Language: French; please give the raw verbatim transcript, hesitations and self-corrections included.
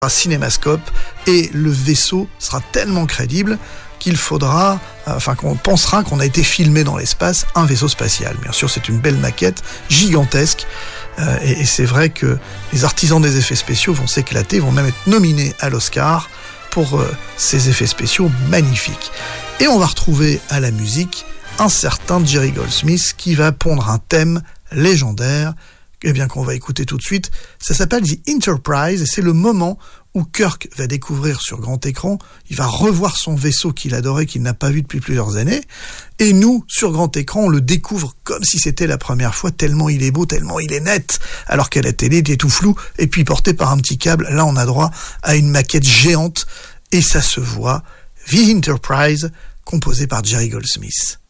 un cinémascope et le vaisseau sera tellement crédible qu'il faudra, enfin qu'on pensera qu'on a été filmé dans l'espace, un vaisseau spatial. Bien sûr, c'est une belle maquette, gigantesque, euh, et, et c'est vrai que les artisans des effets spéciaux vont s'éclater, vont même être nominés à l'Oscar pour euh, ces effets spéciaux magnifiques. Et on va retrouver à la musique un certain Jerry Goldsmith qui va pondre un thème légendaire, eh bien qu'on va écouter tout de suite. Ça s'appelle The Enterprise et c'est le moment où Kirk va découvrir sur grand écran, il va revoir son vaisseau qu'il adorait, qu'il n'a pas vu depuis plusieurs années, et nous, sur grand écran, on le découvre comme si c'était la première fois, tellement il est beau, tellement il est net, alors qu'à la télé, il était tout flou, et puis porté par un petit câble, là on a droit à une maquette géante, et ça se voit, The Enterprise, composé par Jerry Goldsmith.